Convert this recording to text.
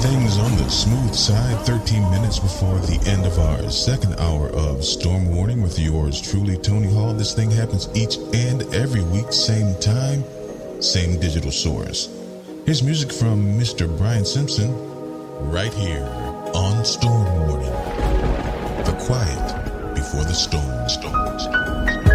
things on the smooth side, 13 minutes before the end of our second hour of Storm Warning with yours truly, Tony Hall. This thing happens each and every week, same time, same digital source. Here's music from Mr. Brian Simpson right here on Storm Warning. The quiet before the storm.